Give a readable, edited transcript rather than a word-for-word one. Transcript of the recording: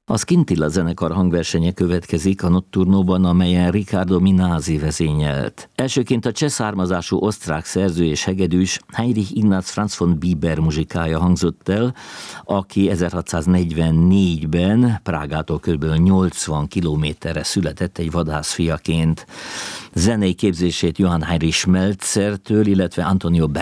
A Scintilla zenekar hangversenye következik a Notturnoban, amelyen Riccardo Minasi vezényelt. Elsőként a cseh származású osztrák szerző és hegedűs Heinrich Ignaz Franz von Bieber muzsikája hangzott el, aki 1644-ben Prágától kb. 80 kilométerre született egy vadászfiaként. Zenei képzését Johann Heinrich Schmelzertől, illetve Antonio